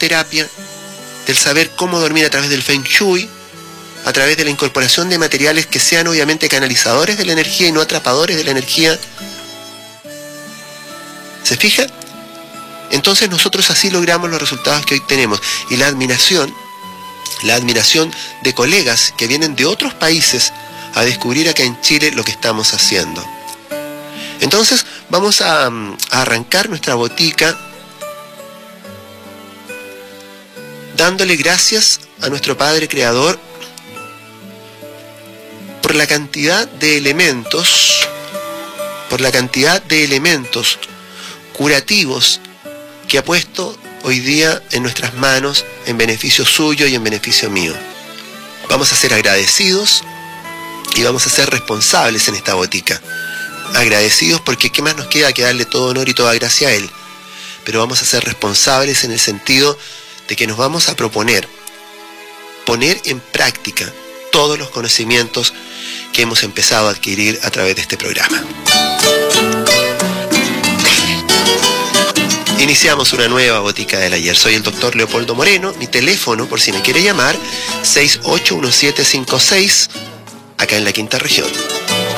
terapia, del saber cómo dormir a través del Feng Shui, a través de la incorporación de materiales que sean obviamente canalizadores de la energía y no atrapadores de la energía. ¿Se fija? Entonces nosotros así logramos los resultados que hoy tenemos. Y la admiración de colegas que vienen de otros países a descubrir acá en Chile lo que estamos haciendo. Entonces vamos a arrancar nuestra botica dándole gracias a nuestro Padre Creador por la cantidad de elementos, curativos que ha puesto hoy día en nuestras manos en beneficio suyo y en beneficio mío. Vamos a ser agradecidos y vamos a ser responsables en esta botica. Agradecidos porque ¿qué más nos queda que darle todo honor y toda gracia a Él? Pero vamos a ser responsables en el sentido de que nos vamos a proponer poner en práctica todos los conocimientos que hemos empezado a adquirir a través de este programa. Iniciamos una nueva botica del ayer. Soy el doctor Leopoldo Moreno. Mi teléfono, por si me quiere llamar, 681756, acá en la Quinta Región.